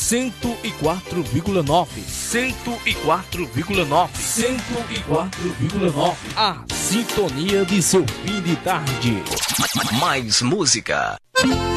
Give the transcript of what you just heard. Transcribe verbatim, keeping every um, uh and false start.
cento e quatro vírgula nove. cento e quatro vírgula nove. cento e quatro vírgula nove. A sintonia de seu fim de tarde. Mais música.